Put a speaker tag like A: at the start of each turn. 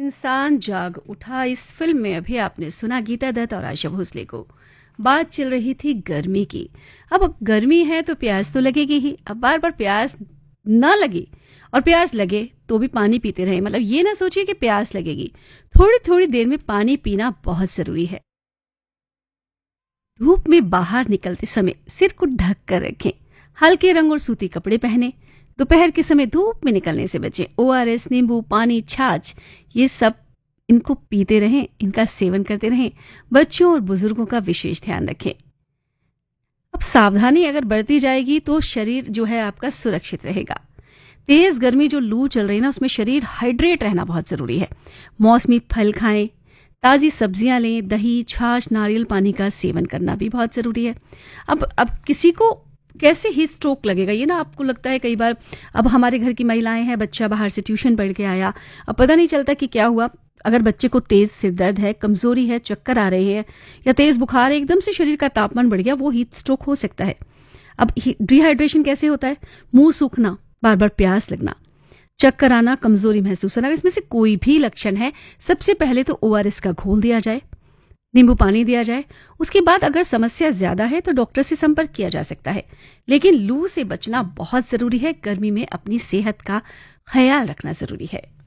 A: इंसान जाग उठा। इस फिल्म में अभी आपने सुना गीता दत्त और आशा भोसले को। बात चल रही थी गर्मी की। अब गर्मी है तो प्यास तो लगेगी ही। अब बार बार प्यास ना लगे और प्यास लगे तो भी पानी पीते रहे। मतलब ये ना सोचिए कि प्यास लगेगी, थोड़ी थोड़ी देर में पानी पीना बहुत जरूरी है। धूप में बाहर निकलते समय सिर को ढक कर रखें, हल्के रंग और सूती कपड़े पहने। दोपहर के समय धूप में निकलने से बचें। ओआरएस, नींबू पानी, छाछ, ये सब इनको पीते रहें, इनका सेवन करते रहें। बच्चों और बुजुर्गों का विशेष ध्यान रखें। अब सावधानी अगर बरती जाएगी तो शरीर जो है आपका सुरक्षित रहेगा। तेज गर्मी जो लू चल रही है ना, उसमें शरीर हाइड्रेट रहना बहुत जरूरी है। मौसमी फल खाएं, ताजी सब्जियां लें, दही, छाछ, नारियल पानी का सेवन करना भी बहुत जरूरी है। अब किसी को कैसे हीट स्ट्रोक लगेगा, ये ना आपको लगता है कई बार। अब हमारे घर की महिलाएं हैं, बच्चा बाहर से ट्यूशन पढ़ के आया, अब पता नहीं चलता कि क्या हुआ। अगर बच्चे को तेज सिर दर्द है, कमजोरी है, चक्कर आ रहे हैं या तेज बुखार है, एकदम से शरीर का तापमान बढ़ गया, वो हीट स्ट्रोक हो सकता है। अब डिहाइड्रेशन कैसे होता है? मुंह सूखना, बार बार प्यास लगना, चक्कर आना, कमजोरी महसूस होना। इसमें से कोई भी लक्षण है, सबसे पहले तो ओआरएस का घोल दिया जाए, नींबू पानी दिया जाए। उसके बाद अगर समस्या ज्यादा है तो डॉक्टर से संपर्क किया जा सकता है। लेकिन लू से बचना बहुत जरूरी है। गर्मी में अपनी सेहत का ख्याल रखना जरूरी है।